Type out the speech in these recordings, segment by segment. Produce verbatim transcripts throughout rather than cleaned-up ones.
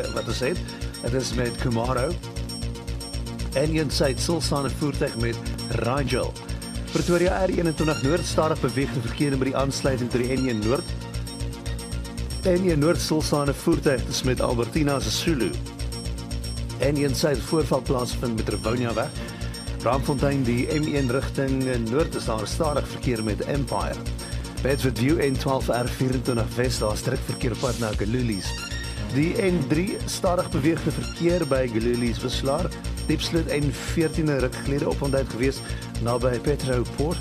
wat ons het. Dit is met Kumaro. En een syd stilstaande voertuig met Rigel. Pretoria R eenentwintig Noord stadig beweegde verkeer by die aansluiting tot die N een Noord. N een Noord stilstaande voertuig is met Albertina se Zulu. N een Suid voorval plaasvind met Rivonia weg. Braamfontein die M een rigting Noord is daar stadig verkeer met Empire. Bedford View N twaalf R vyf-en-twintig Wes daar strik verkeer op pad na Gululies. Die N drie stadig beweegde verkeer by Gululies Wisselaar. Diepsloot N veertien ruk gelede oponthoud gewees naby Petro Poort.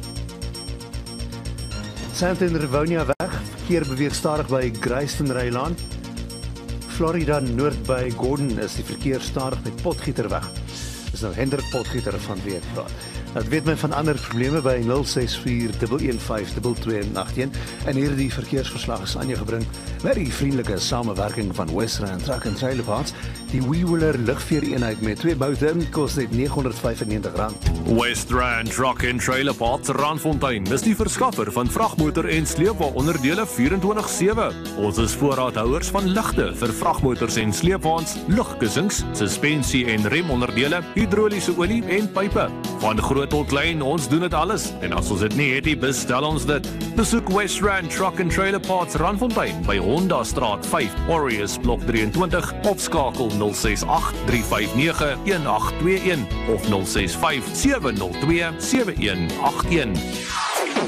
Sandton Rivonia weg, verkeer beweeg stadig by Grayston Rylaan. Florida Noord by Gordon is die verkeer stadig met Potgieter weg. Dis nou Hendrik Potgieter van wie ek praat. Nou weet my van ander probleme by nul ses vier een een vyf twee twee agt een en hierdie verkeersverslag is aan jou gebring met die vriendelike samewerking van Westrand Truck and Trailer Parts. Die Wheeler lugveer eenheid met twee boute kos net negenhonderd vyfennegentig rand. Westrand Truck and Trailer Parts Randfontein is die verskaffer van vragmotor en sleepwaonderdele vierentwintig sewe. Ons is voorraadhouers van ligte vir vragmotors en sleepwaens, lugkussings, suspensie en remonderdele, hidroliese olie en pype. Van groot tot klein, ons doen dit alles. En as ons dit nie het nie, bestel ons dit. Besoek Westrand Truck and Trailer Parts Randfontein by Honda Straat vyf, Aureus Blok drieëntwintig of skakel nul ses agt drie vyf nege een agt twee een of nul ses vyf sewe nul twee sewe een agt een.